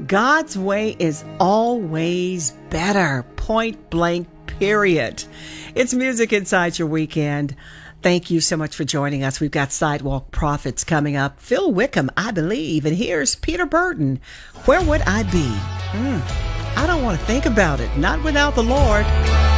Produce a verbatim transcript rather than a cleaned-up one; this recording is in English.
God's way is always better. Point blank, period. It's Music Inside Your Weekend. Thank you so much for joining us. We've got Sidewalk Prophets coming up. Phil Wickham, I believe. And here's Peter Burton. Where would I be? Mm, I don't want to think about it. Not without the Lord.